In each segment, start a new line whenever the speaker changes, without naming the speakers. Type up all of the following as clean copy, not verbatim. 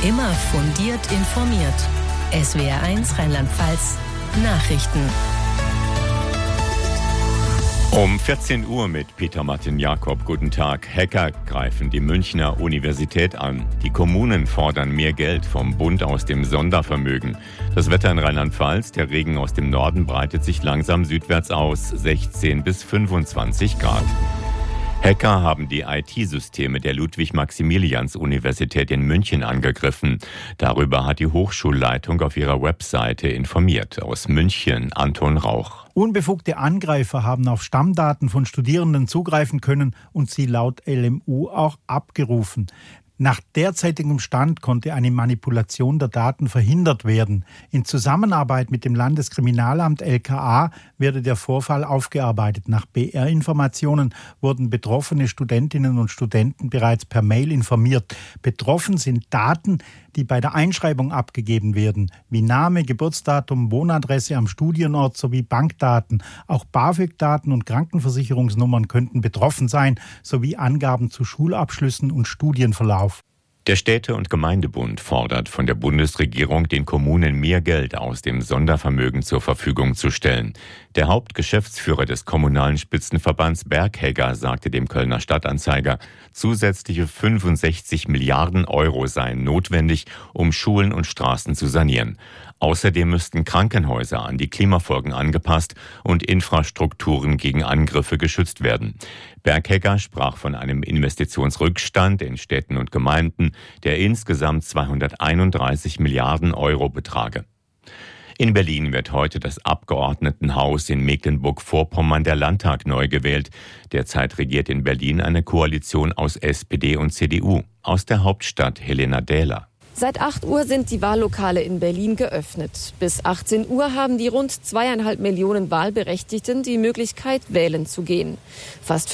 Immer fundiert informiert. SWR1 Rheinland-Pfalz Nachrichten.
Um 14 Uhr mit Peter Martin Jakob. Guten Tag. Hacker greifen die Münchner Universität an. Die Kommunen fordern mehr Geld vom Bund aus dem Sondervermögen. Das Wetter in Rheinland-Pfalz, der Regen aus dem Norden breitet sich langsam südwärts aus, 16 bis 25 Grad. Hacker haben die IT-Systeme der Ludwig-Maximilians-Universität in München angegriffen. Darüber hat die Hochschulleitung auf ihrer Webseite informiert. Aus München Anton Rauch.
Unbefugte Angreifer haben auf Stammdaten von Studierenden zugreifen können und sie laut LMU auch abgerufen. Nach derzeitigem Stand konnte eine Manipulation der Daten verhindert werden. In Zusammenarbeit mit dem Landeskriminalamt LKA werde der Vorfall aufgearbeitet. Nach BR-Informationen wurden betroffene Studentinnen und Studenten bereits per Mail informiert. Betroffen sind Daten, die bei der Einschreibung abgegeben werden, wie Name, Geburtsdatum, Wohnadresse am Studienort sowie Bankdaten. Auch BAföG-Daten und Krankenversicherungsnummern könnten betroffen sein, sowie Angaben zu Schulabschlüssen und Studienverlauf.
Der Städte- und Gemeindebund fordert von der Bundesregierung, den Kommunen mehr Geld aus dem Sondervermögen zur Verfügung zu stellen. Der Hauptgeschäftsführer des Kommunalen Spitzenverbands Berghegger sagte dem Kölner Stadtanzeiger, zusätzliche 65 Milliarden Euro seien notwendig, um Schulen und Straßen zu sanieren. Außerdem müssten Krankenhäuser an die Klimafolgen angepasst und Infrastrukturen gegen Angriffe geschützt werden. Berghegger sprach von einem Investitionsrückstand in Städten und Gemeinden, der insgesamt 231 Milliarden Euro betrage. In Berlin wird heute das Abgeordnetenhaus in Mecklenburg-Vorpommern der Landtag neu gewählt. Derzeit regiert in Berlin eine Koalition aus SPD und CDU. Aus der Hauptstadt Helena Dähler.
Seit 8 Uhr sind die Wahllokale in Berlin geöffnet. Bis 18 Uhr haben die rund 2,5 Millionen Wahlberechtigten die Möglichkeit, wählen zu gehen. Fast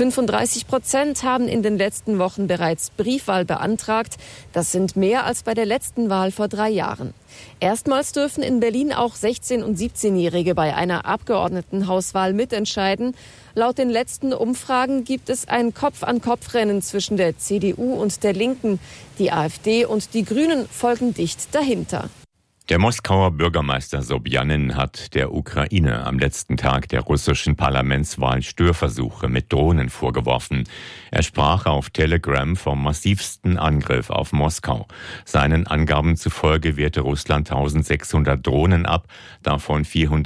35% haben in den letzten Wochen bereits Briefwahl beantragt. Das sind mehr als bei der letzten Wahl vor 3 Jahren. Erstmals dürfen in Berlin auch 16- und 17-Jährige bei einer Abgeordnetenhauswahl mitentscheiden. Laut den letzten Umfragen gibt es ein Kopf-an-Kopf-Rennen zwischen der CDU und der Linken. Die AfD und die Grünen folgen dicht dahinter.
Der Moskauer Bürgermeister Sobjanin hat der Ukraine am letzten Tag der russischen Parlamentswahl Störversuche mit Drohnen vorgeworfen. Er sprach auf Telegram vom massivsten Angriff auf Moskau. Seinen Angaben zufolge wehrte Russland 1600 Drohnen ab, davon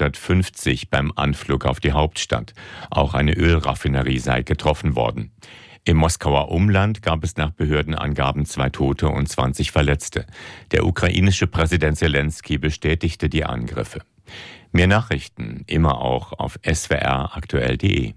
450 beim Anflug auf die Hauptstadt. Auch eine Ölraffinerie sei getroffen worden. Im Moskauer Umland gab es nach Behördenangaben 2 Tote und 20 Verletzte. Der ukrainische Präsident Zelensky bestätigte die Angriffe. Mehr Nachrichten immer auch auf swraktuell.de.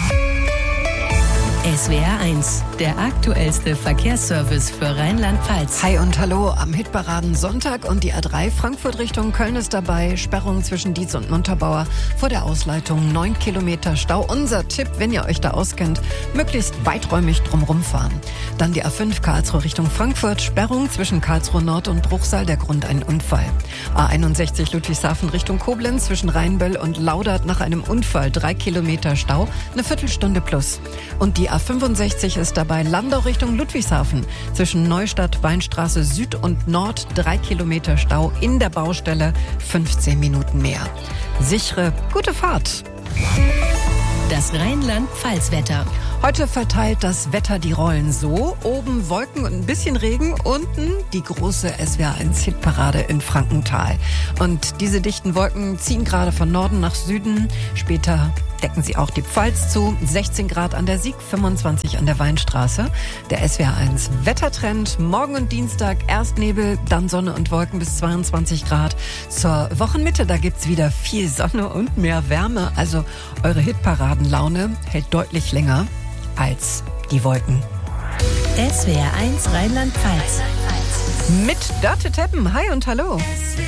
SWR1, der aktuellste Verkehrsservice für Rheinland-Pfalz.
Hi und hallo am Hitparaden Sonntag und die A3 Frankfurt Richtung Köln ist dabei. Sperrung zwischen Dietz und Montabaur vor der Ausleitung 9 Kilometer Stau. Unser Tipp, wenn ihr euch da auskennt, möglichst weiträumig drumherum fahren. Dann die A5 Karlsruhe Richtung Frankfurt. Sperrung zwischen Karlsruhe Nord und Bruchsal, der Grund ein Unfall. A61 Ludwigshafen Richtung Koblenz zwischen Rheinböll und Laudert nach einem Unfall 3 Kilometer Stau, eine Viertelstunde plus. Und die A65 ist dabei Landau Richtung Ludwigshafen. Zwischen Neustadt, Weinstraße Süd und Nord 3 Kilometer Stau in der Baustelle, 15 Minuten mehr. Sichere, gute Fahrt.
Das Rheinland-Pfalz-Wetter.
Heute verteilt das Wetter die Rollen so. Oben Wolken und ein bisschen Regen, unten die große SWR1-Hitparade in Frankenthal. Und diese dichten Wolken ziehen gerade von Norden nach Süden. Später decken sie auch die Pfalz zu. 16 Grad an der Sieg, 25 an der Weinstraße. Der SWR1 Wettertrend. Morgen und Dienstag erst Nebel, dann Sonne und Wolken bis 22 Grad. Zur Wochenmitte, da gibt's wieder viel Sonne und mehr Wärme. Also eure Hitparadenlaune hält deutlich länger als die Wolken.
SWR1 Rheinland-Pfalz.
Mit Dörte Teppen. Hi und hallo.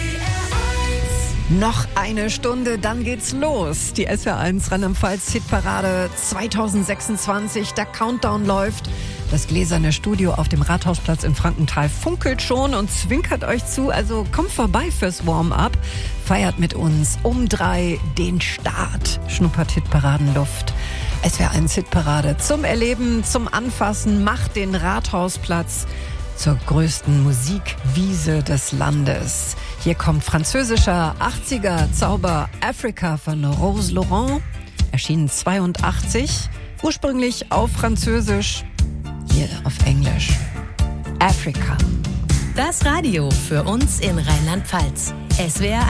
Noch eine Stunde, dann geht's los. Die SWR1 Rheinland-Pfalz Hitparade 2026. Der Countdown läuft. Das gläserne Studio auf dem Rathausplatz in Frankenthal funkelt schon und zwinkert euch zu. Also kommt vorbei fürs Warm-up. Feiert mit uns um 3 den Start. Schnuppert Hitparadenluft. SWR1 Hitparade zum Erleben, zum Anfassen. Macht den Rathausplatz zur größten Musikwiese des Landes. Hier kommt französischer 80er Zauber Africa von Rose Laurent, erschienen 82, ursprünglich auf Französisch, hier auf Englisch. Africa.
Das Radio für uns in Rheinland-Pfalz. SWR